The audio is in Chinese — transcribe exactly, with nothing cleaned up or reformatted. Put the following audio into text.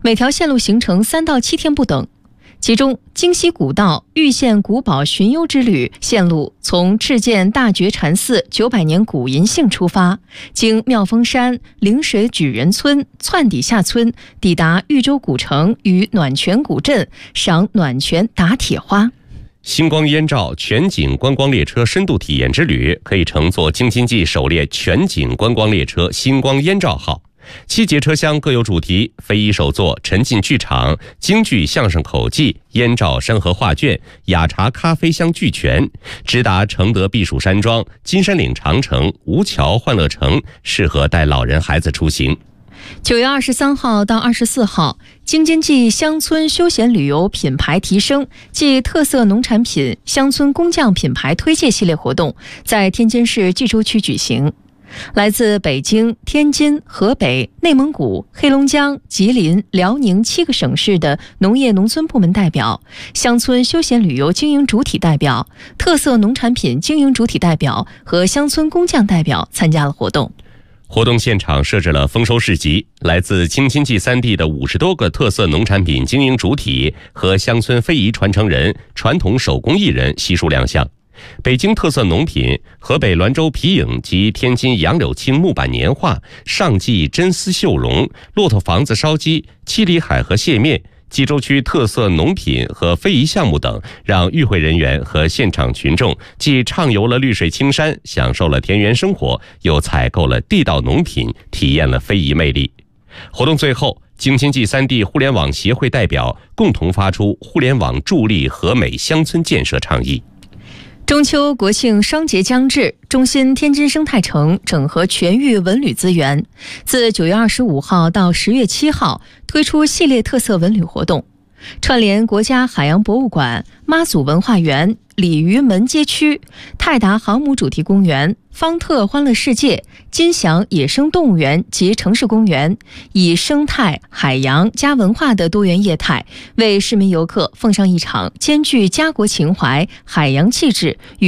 每条线路行程三到七天不等。其中，京西古道玉县古堡巡游之旅线路从赤剑大觉禅寺九百年古银杏出发，经妙峰山、灵水举人村、窜底下村，抵达豫州古城与暖泉古镇，赏暖泉打铁花。 星光燕赵全景观光列车深度体验之旅可以乘坐京津冀首列全景观光列车星光燕赵号。七节车厢各有主题，非遗手作、沉浸剧场、京剧相声口技、燕赵山河画卷、雅茶咖啡香俱全，直达承德避暑山庄、金山岭长城、吴桥欢乐城，适合带老人孩子出行。 九月二十三号到二十四号，京津冀乡村休闲旅游品牌提升暨特色农产品乡村工匠品牌推介系列活动在天津市衢州区举行。来自北京、天津、河北、内蒙古、黑龙江、吉林、辽宁七个省市的农业农村部门代表、乡村休闲旅游经营主体代表、特色农产品经营主体代表和乡村工匠代表参加了活动。 活动现场设置了丰收市集，来自京津冀三地的五十多个特色农产品经营主体和乡村非遗传承人、传统手工艺人悉数亮相。北京特色农品、河北滦州皮影及天津杨柳青木板年画、上记真丝绣龙、骆驼房子烧鸡、七里海河蟹面、冀州区特色农品和非遗项目等，让与会人员和现场群众既畅游了绿水青山，享受了田园生活，又采购了地道农品，体验了非遗魅力。活动最后，京津冀三地互联网协会代表共同发出互联网助力和美乡村建设倡议。 中秋国庆双节将至，中心天津生态城整合全域文旅资源，自九月二十五号到十月七号推出系列特色文旅活动，串联国家海洋博物馆、妈祖文化园、鲤鱼门街区、泰达航母主题公园、方特欢乐世界、金祥野生动物园及城市公园，以生态、海洋加文化的多元业态，为市民游客奉上一场兼具家国情怀、海洋气质与